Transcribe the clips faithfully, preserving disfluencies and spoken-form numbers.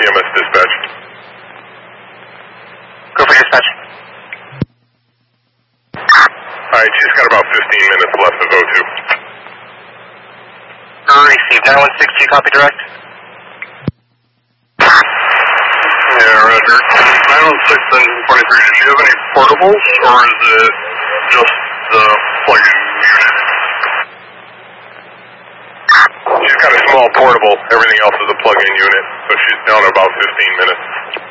E M S dispatch. Go for dispatch. Alright, she's got about fifteen minutes left of O two. Received. nine one six, do you copy direct? Yeah, Roger. nine one six and twenty-three, did she have any portables, or is it just the plug-in unit? She's got a small portable, everything else is a plug-in unit, so she's down about fifteen minutes.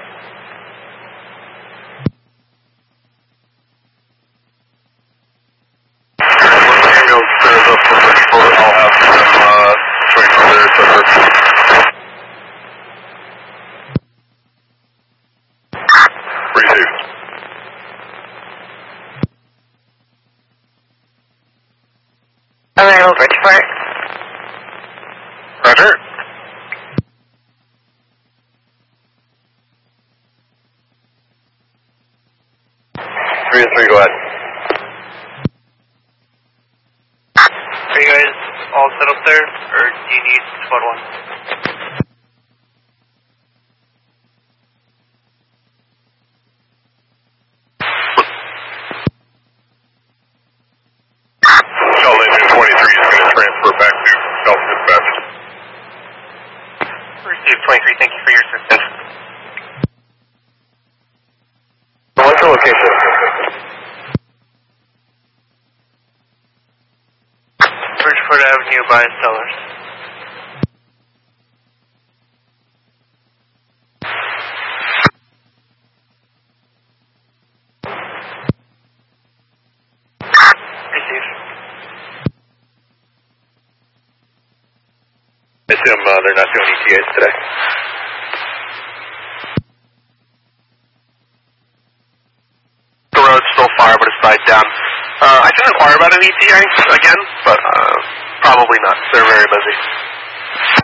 Ambulance clears up for Bridgeport, I'll have them uh, swing from there, separate. Received. Arrival Bridgeport. Roger. Three and three, go ahead. Are you guys all set up there, or do you need squad one? Shell engine twenty-three is going to transfer back to South Dispatch. Received twenty-three, thank you for your assistance. What's your location? Bridgeport Avenue by Stellars. Received. I assume uh, they're not doing E T As today. The road's still far, but it's died down. Uh, I can inquire about an E T A again, but uh, probably not. They're very busy.